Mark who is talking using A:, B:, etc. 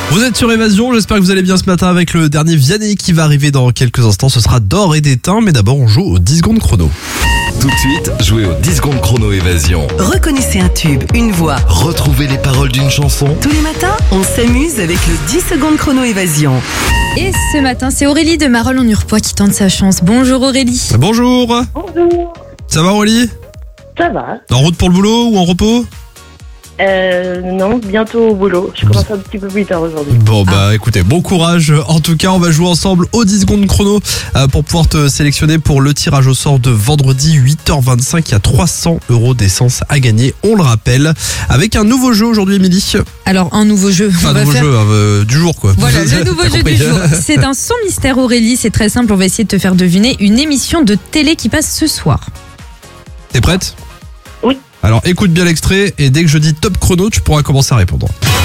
A: Vous êtes sur Évasion, j'espère que vous allez bien ce matin avec le dernier Vianney qui va arriver dans quelques instants. Ce sera d'or et d'étain, mais d'abord on joue aux 10 secondes chrono.
B: Tout de suite, jouez aux 10 secondes chrono Évasion.
C: Reconnaissez un tube, une voix.
B: Retrouvez les paroles d'une chanson.
C: Tous les matins, on s'amuse avec le 10 secondes chrono Évasion.
D: Et ce matin, c'est Aurélie de Marolles-en-Urpois qui tente sa chance. Bonjour Aurélie.
A: Bonjour.
E: Bonjour,
A: Ça va Aurélie?
E: ça va?
A: En route pour le boulot ou en repos?
E: Non, bientôt au boulot. Je commence un petit peu plus tard aujourd'hui.
A: Bon écoutez, bon courage. En tout cas, on va jouer ensemble aux 10 secondes chrono pour pouvoir te sélectionner pour le tirage au sort de vendredi 8h25. Il y a 300 € d'essence à gagner, on le rappelle, avec un nouveau jeu aujourd'hui, Émilie.
D: Alors, un nouveau jeu.
A: Enfin, un nouveau jeu du jour quoi.
D: Voilà, le nouveau
A: T'as
D: jeu
A: compris.
D: du jour. C'est un son mystère Aurélie, c'est très simple. On va essayer de te faire deviner une émission de télé qui passe ce soir.
A: T'es prête?
E: Oui.
A: Alors écoute bien l'extrait et dès que je dis top chrono, tu pourras commencer à répondre.